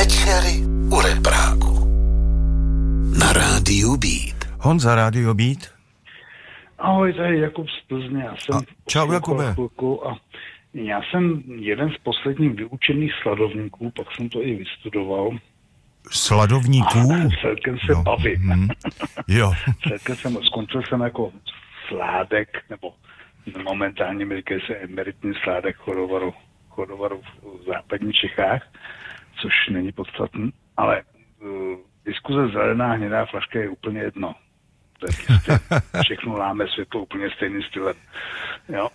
Večery u Repráku. Na rádiu Beat. Honza, rádio Beat. Ahoj, tady Jakub z Plzně. Čau, Jakube. Já jsem jeden z posledních vyučených sladovníků, pak jsem to i vystudoval. Sladovníků? Celkem se bavím. Jo. Skončil jsem jako sládek, nebo momentálně mi říkají se emeritní sládek chodovaru v západních Čechách, což není podstatný, ale diskuze zelená, hnědá flaška je úplně jedno. To je prostě, všechno láme světlo úplně stejným stylem. Jo?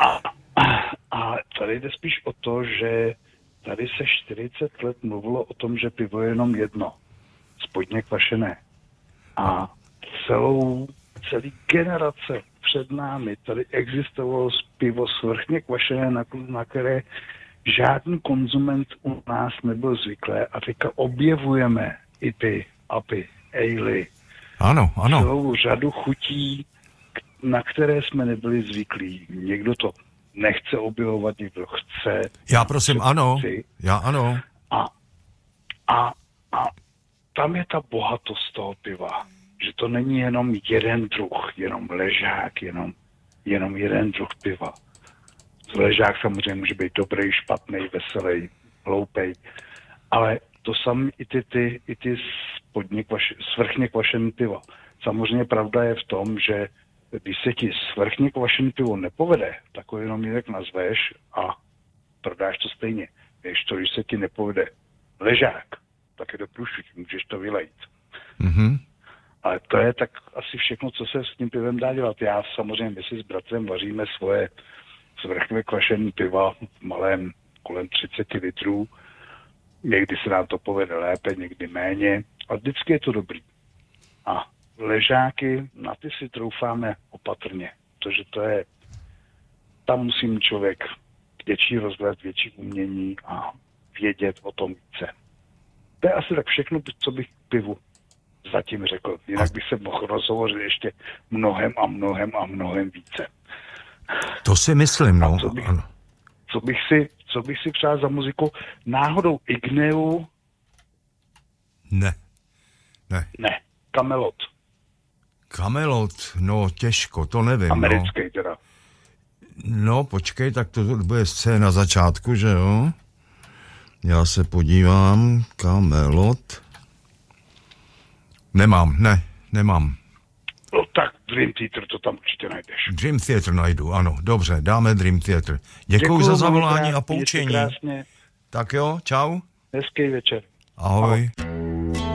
A tady jde spíš o to, že tady se 40 let mluvilo o tom, že pivo je jenom jedno. Spodně kvašené. A celý generace před námi tady existovalo pivo svrchně kvašené, na které žádný konzument u nás nebyl zvyklý. A teďka objevujeme i ty apy, ejly. Ano. Celou řadu chutí, na které jsme nebyli zvyklí. Někdo to nechce objevovat, někdo chce. Já prosím, ano. Já ano. A tam je ta bohatost toho piva. Že to není jenom jeden druh, jenom ležák, jenom jeden druh piva. Ležák samozřejmě může být dobrý, špatný, veselý, hloupej. Ale to samé i ty svrchně kvašené pivo. Samozřejmě pravda je v tom, že když se ti svrchně kvašené pivo nepovede, tak ho jenom jinak nazveš a prodáš to stejně. Když se ti nepovede ležák, tak je do průšvití, můžeš to vylejt. Mhm. Ale to je tak asi všechno, co se s tím pivem dá dělat. Já samozřejmě, my si s bratrem vaříme svoje svrchně kvašené piva v malém kolem 30 litrů. Někdy se nám to povede lépe, někdy méně. A vždycky je to dobrý. A ležáky, na ty si troufáme opatrně. Protože tam musí mít člověk větší rozhled, větší umění a vědět o tom více. To je asi tak všechno, co bych k pivu zatím řekl. Jinak bych se mohl rozhovořit ještě mnohem více. To si myslím, no. Co bych si přál za muziku? Náhodou Igneu? Ne. Kamelot, no těžko, to nevím. Americký teda. No, počkej, tak to bude scéna na začátku, že jo? Já se podívám, Kamelot. Nemám. No tak Dream Theater to tam určitě najdeš. Dream Theater najdu, ano, dobře, dáme Dream Theater. Děkuju za zavolání a poučení. Tak jo, čau. Hezký večer. Ahoj.